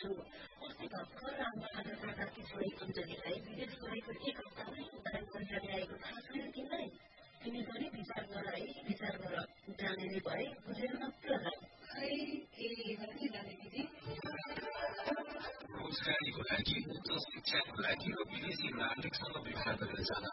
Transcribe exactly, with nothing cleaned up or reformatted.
छु अस्ति भर्खर राम्रो खाना खाँदाकी छोरी कुञ्जनीलाई विदेश गएको एक हप्तामै उदाहरण पैसा ल्याएको थाहा छैन तिमीलाई तिमी पनि विचार गर है विचार गर जाने नै भए बुझेर मात्र जाऊ खै के गर्ने जाने दिदी रोजगारीको लागि उच्च शिक्षाको लागि र विदेशी नागरिकसँग विवाह गरेर जान